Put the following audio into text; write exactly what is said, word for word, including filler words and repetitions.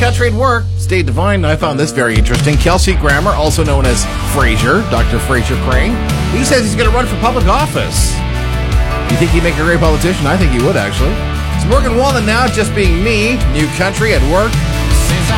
Country at Work, State Divine. I found this very interesting. Kelsey Grammer, also known as Fraser, Doctor Fraser Crane. He says he's going to run for public office. You think he'd make a great politician? I think he would, actually. It's Morgan Wallen now, Just Being Me. New Country at Work.